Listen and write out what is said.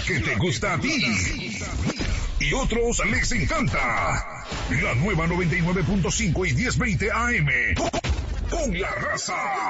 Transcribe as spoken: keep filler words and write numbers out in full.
la que te gusta a ti y otros les encanta. La nueva noventa y nueve punto cinco y diez veinte A M con La Raza.